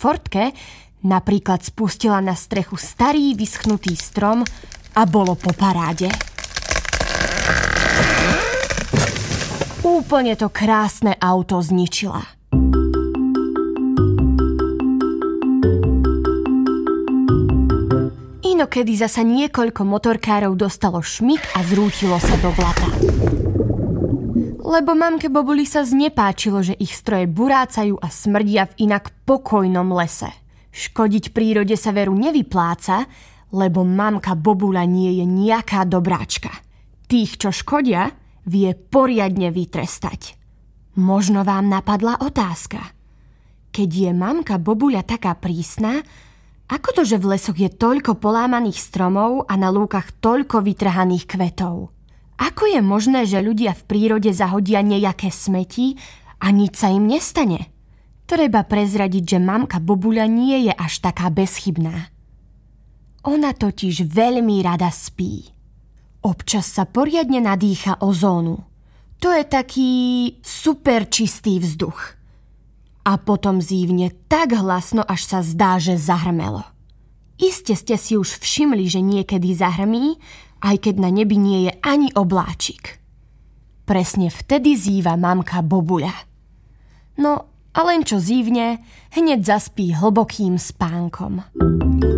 Fortke napríklad spustila na strechu starý vyschnutý strom a bolo po paráde. Úplne to krásne auto zničila. Inokedy zasa niekoľko motorkárov dostalo šmik a zrútilo sa do blata. Lebo mamke Bobuli sa znepáčilo, že ich stroje burácajú a smrdia v inak pokojnom lese. Škodiť prírode sa veru nevypláca, lebo mamka Bobula nie je nejaká dobráčka. Tých, čo škodia, vie poriadne vytrestať. Možno vám napadla otázka. Keď je mamka Bobuľa taká prísna, ako to, že v lesoch je toľko polámaných stromov a na lúkach toľko vytrhaných kvetov? Ako je možné, že ľudia v prírode zahodia nejaké smeti a nič sa im nestane? Treba prezradiť, že mamka Bobuľa nie je až taká bezchybná. Ona totiž veľmi rada spí. Občas sa poriadne nadýcha ozónu. To je taký super čistý vzduch. A potom zívne tak hlasno, až sa zdá, že zahrmelo. Iste ste si už všimli, že niekedy zahrmí, aj keď na nebi nie je ani obláčik. Presne vtedy zýva mamka Bobuľa. No, a len čo zívne, hneď zaspí hlbokým spánkom.